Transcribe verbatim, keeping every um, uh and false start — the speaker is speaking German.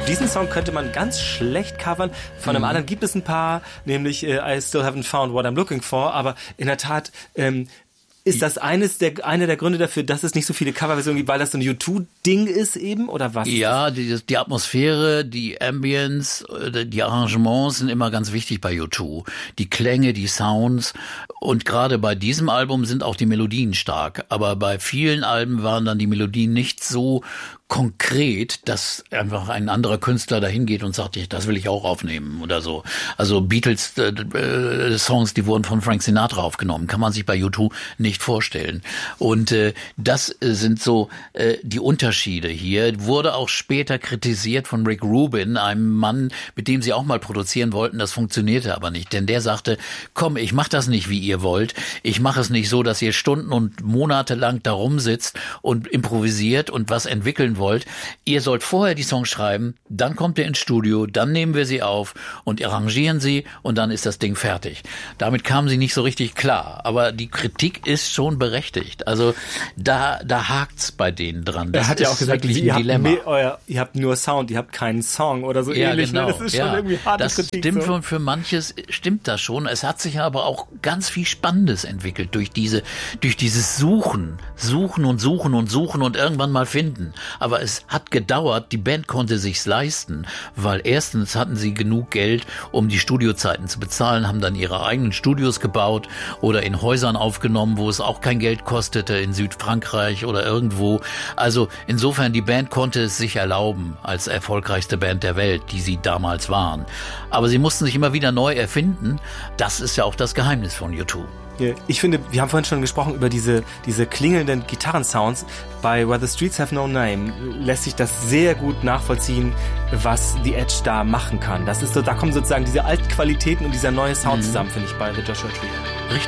diesen Song könnte man ganz schlecht covern. Von einem mhm. anderen gibt es ein paar, nämlich äh, I Still Haven't Found What I'm Looking For, aber in der Tat ähm, ist das eines der, einer der Gründe dafür, dass es nicht so viele Coverversionen gibt, weil das so ein U zwei Ding ist eben, oder was? Ja, die, die Atmosphäre, die Ambience, die Arrangements sind immer ganz wichtig bei U zwei. Die Klänge, die Sounds, und gerade bei diesem Album sind auch die Melodien stark. Aber bei vielen Alben waren dann die Melodien nicht so konkret, dass einfach ein anderer Künstler dahin geht und sagt, das will ich auch aufnehmen oder so. Also Beatles äh, äh, Songs, die wurden von Frank Sinatra aufgenommen, kann man sich bei U zwei nicht vorstellen. Und äh, das sind so äh, die Unterschiede hier. Wurde auch später kritisiert von Rick Rubin, einem Mann, mit dem sie auch mal produzieren wollten. Das funktionierte aber nicht, denn der sagte, komm, ich mach das nicht, wie ihr wollt. Ich mache es nicht so, dass ihr Stunden und Monate lang da rumsitzt und improvisiert und was entwickeln wollt. Ihr sollt vorher die Songs schreiben, dann kommt ihr ins Studio, dann nehmen wir sie auf und arrangieren sie und dann ist das Ding fertig. Damit kamen sie nicht so richtig klar, aber die Kritik ist schon berechtigt. Also da da hakt's bei denen dran. Das er hat ja auch gesagt, wirklich ihr ein habt, Dilemma. mehr, euer, ihr habt nur Sound, ihr habt keinen Song oder so Ja, ähnlich. genau. Ne? Das ist ja. schon irgendwie harte das Kritik. Stimmt so. schon, für manches stimmt das schon. Es hat sich aber auch ganz viel Spannendes entwickelt durch diese, durch dieses Suchen, Suchen und Suchen und Suchen und irgendwann mal finden. Aber es hat gedauert, die Band konnte sich's leisten, weil erstens hatten sie genug Geld, um die Studiozeiten zu bezahlen, haben dann ihre eigenen Studios gebaut oder in Häusern aufgenommen, wo es auch kein Geld kostete, in Südfrankreich oder irgendwo. Also insofern, die Band konnte es sich erlauben, als erfolgreichste Band der Welt, die sie damals waren. Aber sie mussten sich immer wieder neu erfinden. Das ist ja auch das Geheimnis von U zwei. Ich finde, wir haben vorhin schon gesprochen über diese, diese klingelnden Gitarrensounds. Bei Where the Streets Have No Name lässt sich das sehr gut nachvollziehen, was The Edge da machen kann. Das ist so, da kommen sozusagen diese alten Qualitäten und dieser neue Sound mhm. zusammen, finde ich, bei The Joshua Tree. Richtig.